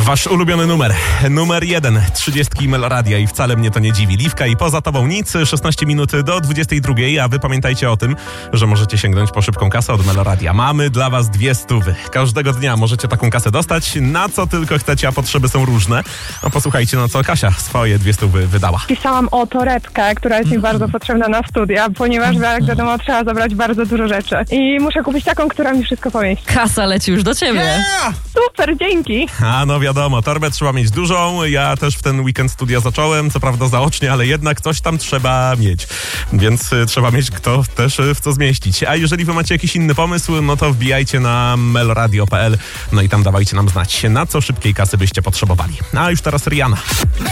Wasz ulubiony numer 1, 30 Meloradia i wcale mnie to nie dziwi. Liwka i Poza tobą nic, 16 minut do 22, a wy pamiętajcie o tym, że możecie sięgnąć po szybką kasę od Meloradia. Mamy dla was 200. Każdego dnia możecie taką kasę dostać, na co tylko chcecie, a potrzeby są różne. No posłuchajcie, na co Kasia swoje 200 wydała. Pisałam o torebkę, która jest mi bardzo potrzebna na studia, ponieważ jak wiadomo trzeba zabrać bardzo dużo rzeczy. I muszę kupić taką, która mi wszystko pomieści. Kasa leci już do ciebie. Yeah! Super, dzięki! A no wiadomo, torbę trzeba mieć dużą. Ja też w ten weekend studia zacząłem, co prawda zaocznie, ale jednak coś tam trzeba mieć. Więc trzeba mieć kto też w co zmieścić. A jeżeli wy macie jakiś inny pomysł, no to wbijajcie na melradio.pl, no i tam dawajcie nam znać, na co szybkiej kasy byście potrzebowali. A już teraz Rihanna.